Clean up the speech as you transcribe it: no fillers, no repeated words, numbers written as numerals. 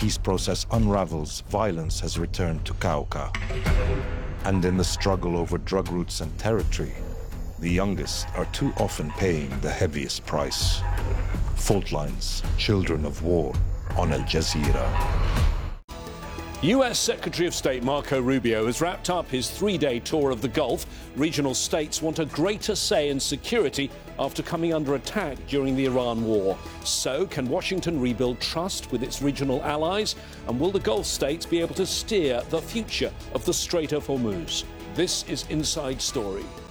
peace process unravels, violence has returned to Cauca. And in the struggle over drug routes and territory, the youngest are too often paying the heaviest price. Fault lines, children of war, on Al Jazeera. US Secretary of State Marco Rubio has wrapped up his three-day tour of the Gulf. Regional states want a greater say in security after coming under attack during the Iran war. So, can Washington rebuild trust with its regional allies? And will the Gulf states be able to steer the future of the Strait of Hormuz? This is Inside Story.